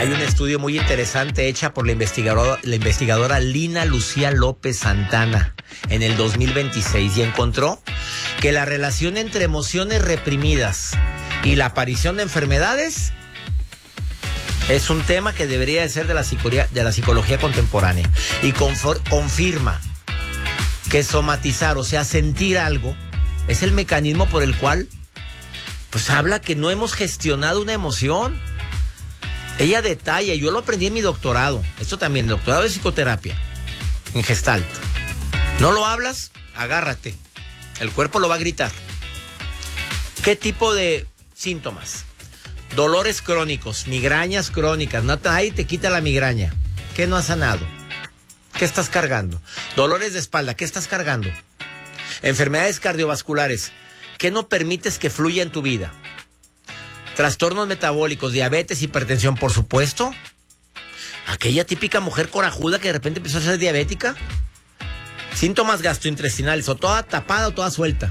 Hay un estudio muy interesante hecha por la investigadora Lina Lucía López Santana en el 2026 y encontró que la relación entre emociones reprimidas y la aparición de enfermedades es un tema que debería de ser de la psicología contemporánea y confirma que somatizar, o sea, sentir algo, es el mecanismo por el cual pues habla que no hemos gestionado una emoción. Ella detalla, yo lo aprendí en mi doctorado, esto también, doctorado de psicoterapia, en Gestalt. No lo hablas, agárrate, el cuerpo lo va a gritar. ¿Qué tipo de síntomas? Dolores crónicos, migrañas crónicas, nadie te quita la migraña. ¿Qué no has sanado? ¿Qué estás cargando? Dolores de espalda, ¿qué estás cargando? Enfermedades cardiovasculares, ¿qué no permites que fluya en tu vida? Trastornos metabólicos, diabetes, hipertensión, por supuesto. Aquella típica mujer corajuda que de repente empezó a ser diabética. Síntomas gastrointestinales, o toda tapada o toda suelta.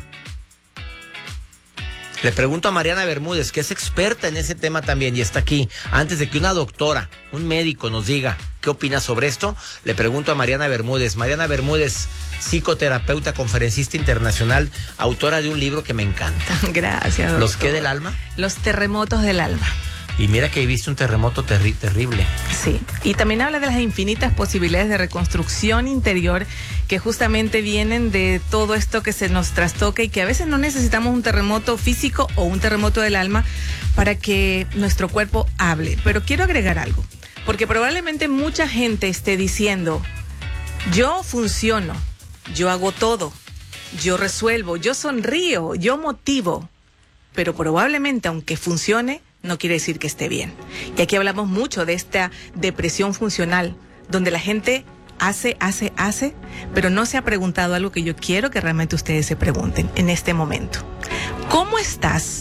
Le pregunto a Mariana Bermúdez, que es experta en ese tema también y está aquí. Antes de que una doctora, un médico nos diga qué opina sobre esto, le pregunto a Mariana Bermúdez. Mariana Bermúdez, psicoterapeuta, conferencista internacional, autora de un libro que me encanta. Gracias, doctor. ¿Los qué del alma? Los terremotos del alma. Y mira que viste un terremoto terrible. Sí, y también habla de las infinitas posibilidades de reconstrucción interior que justamente vienen de todo esto que se nos trastoca y que a veces no necesitamos un terremoto físico o un terremoto del alma para que nuestro cuerpo hable. Pero quiero agregar algo, porque probablemente mucha gente esté diciendo, yo funciono, yo hago todo, yo resuelvo, yo sonrío, yo motivo, pero probablemente aunque funcione, no quiere decir que esté bien. Y aquí hablamos mucho de esta depresión funcional, donde la gente hace, pero no se ha preguntado algo que yo quiero que realmente ustedes se pregunten en este momento. ¿Cómo estás